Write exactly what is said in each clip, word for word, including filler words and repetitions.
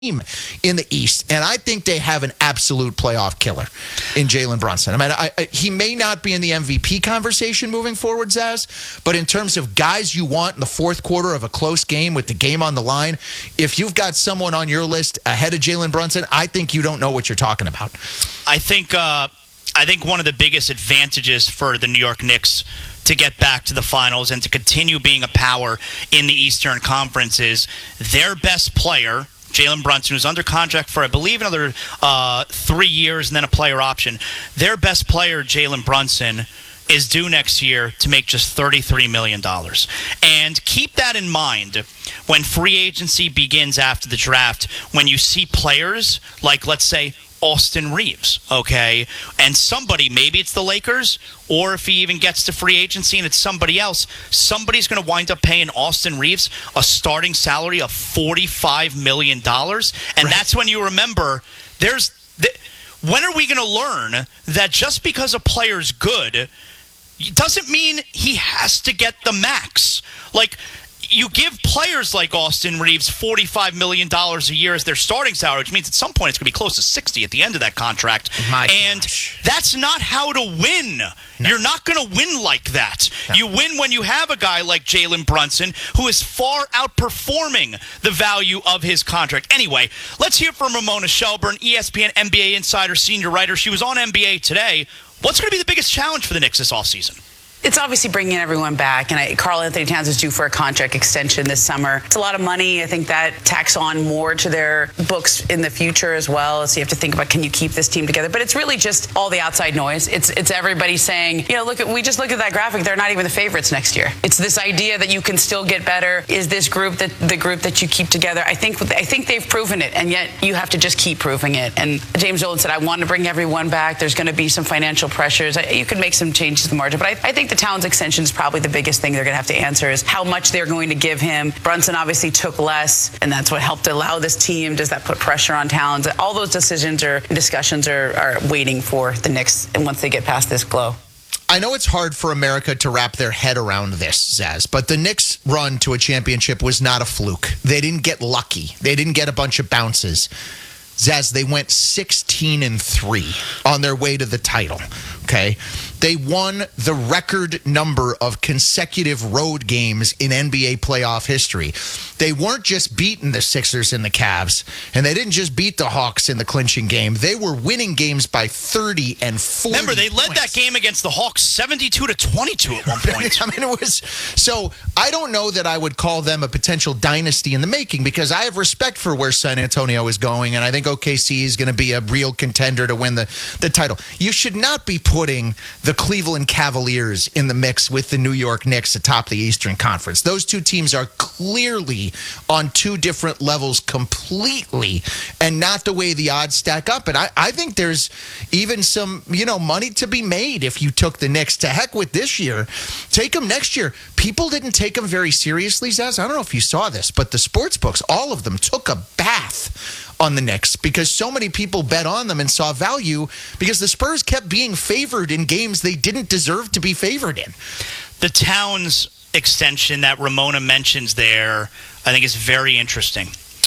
in the East, and I think they have an absolute playoff killer in Jalen Brunson. I mean, I, I, he may not be in the M V P conversation moving forward, Zaz, but in terms of guys you want in the fourth quarter of a close game with the game on the line, if you've got someone on your list ahead of Jalen Brunson, I think you don't know what you're talking about. I think, uh, I think one of the biggest advantages for the New York Knicks to get back to the finals and to continue being a power in the Eastern Conference is their best player, Jalen Brunson, who's under contract for, I believe, another uh, three years and then a player option. Their best player, Jalen Brunson, is due next year to make just thirty-three million dollars. And keep that in mind when free agency begins after the draft, when you see players like, let's say, Austin Reeves, okay? And somebody, maybe it's the Lakers, or if he even gets to free agency and it's somebody else, somebody's going to wind up paying Austin Reeves a starting salary of forty-five million dollars. And right. That's when you remember, there's the, when are we going to learn that just because a player's good doesn't mean he has to get the max? Like, you give players like Austin Reeves forty-five million dollars a year as their starting salary, which means at some point it's going to be close to sixty at the end of that contract. My and gosh. That's not how to win. No. You're not going to win like that. No. You win when you have a guy like Jalen Brunson who is far outperforming the value of his contract. Anyway, let's hear from Ramona Shelburne, E S P N N B A Insider senior writer. She was on N B A Today. What's going to be the biggest challenge for the Knicks this offseason? It's obviously bringing everyone back, and I, Karl Anthony Towns is due for a contract extension this summer. It's a lot of money. I think that tacks on more to their books in the future as well. So you have to think about, can you keep this team together? But it's really just all the outside noise. It's it's everybody saying, you know, look, at, we just looked at that graphic. They're not even the favorites next year. It's this idea that you can still get better. Is this group that the group that you keep together? I think I think they've proven it, and yet you have to just keep proving it. And James Dolan said, I want to bring everyone back. There's going to be some financial pressures. You could make some changes to the margin, but I, I think the Towns extension is probably the biggest thing they're going to have to answer is how much they're going to give him. Brunson obviously took less, and that's what helped allow this team. Does that put pressure on Towns? All those decisions or discussions are, are waiting for the Knicks and once they get past this glow. I know it's hard for America to wrap their head around this, Zaz, but the Knicks' run to a championship was not a fluke. They didn't get lucky. They didn't get a bunch of bounces. Zaz, they went sixteen and three on their way to the title, okay? They won the record number of consecutive road games in N B A playoff history. They weren't just beating the Sixers and the Cavs, and they didn't just beat the Hawks in the clinching game. They were winning games by thirty and forty. Remember, they led points. that game against the Hawks seventy-two to twenty-two at one point. I mean, it was so. I don't know that I would call them a potential dynasty in the making because I have respect for where San Antonio is going, and I think O K C is going to be a real contender to win the, the title. You should not be putting the Cleveland Cavaliers in the mix with the New York Knicks atop the Eastern Conference. Those two teams are clearly on two different levels completely, and not the way the odds stack up. And I, I think there's even some, you know, money to be made if you took the Knicks. To heck with this year. Take them next year. People didn't take them very seriously, Zaz. I don't know if you saw this, but the sports books, all of them took a bath on the Knicks because so many people bet on them and saw value because the Spurs kept being favored in games they didn't deserve to be favored in. The Towns extension that Ramona mentions there, I think is very interesting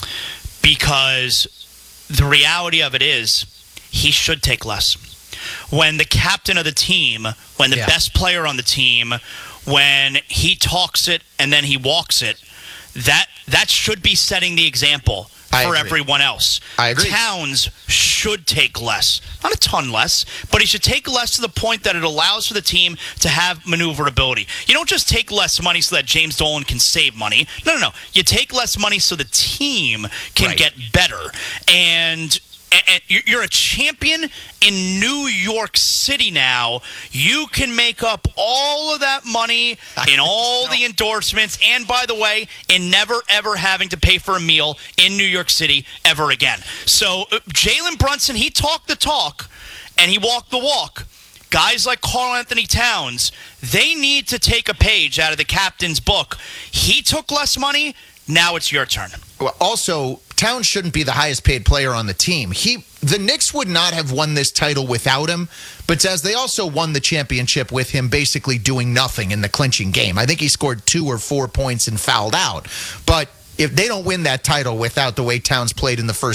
because the reality of it is he should take less. When the captain of the team, when the yeah. best player on the team, when he talks it and then he walks it, that that should be setting the example for everyone else. I agree. Towns should take less. Not a ton less, but he should take less to the point that it allows for the team to have maneuverability. You don't just take less money so that James Dolan can save money. No, no, no. You take less money so the team can right. get better. And And you're a champion in New York City now. You can make up all of that money in all the endorsements. And by the way, in never, ever having to pay for a meal in New York City ever again. So uh, Jalen Brunson, he talked the talk and he walked the walk. Guys like Karl Anthony Towns, they need to take a page out of the captain's book. He took less money. Now it's your turn. Well, also, Towns shouldn't be the highest paid player on the team. He, the Knicks would not have won this title without him, but as they also won the championship with him basically doing nothing in the clinching game. I think he scored two or four points and fouled out. But if they don't win that title without the way Towns played in the first